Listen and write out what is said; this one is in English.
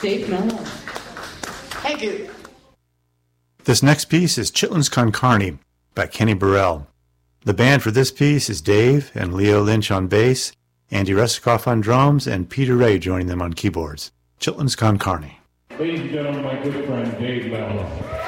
Dave Mello. Thank you. This next piece is Chitlins Con Carne by Kenny Burrell. The band for this piece is Dave and Leo Lynch on bass, Andy Resikoff on drums, and Peter Ray joining them on keyboards. Chitlins Con Carne. Ladies and gentlemen, my good friend Dave Mello.